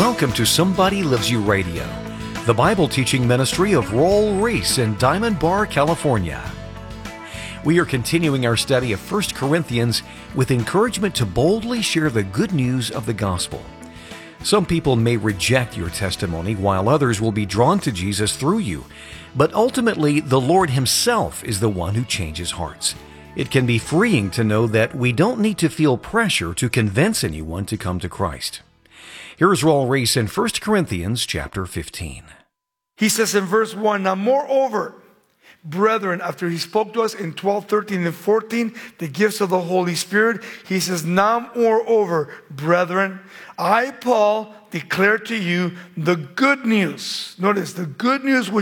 Welcome to Somebody Loves You Radio, the Bible teaching ministry of Roll Reese in Diamond Bar, California. We are continuing our study of 1 Corinthians with encouragement to boldly share the good news of the gospel. Some people may reject your testimony, while others will be drawn to Jesus through you. But ultimately, the Lord Himself is the one who changes hearts. It can be freeing to know that we don't need to feel pressure to convince anyone to come to Christ. Here's Roll Reese in 1 Corinthians chapter 15. He says in verse 1, now moreover, brethren, after he spoke to us in 12, 13, and 14, the gifts of the Holy Spirit, he says, now moreover, brethren, I, Paul, declare to you the good news. Notice, the good news which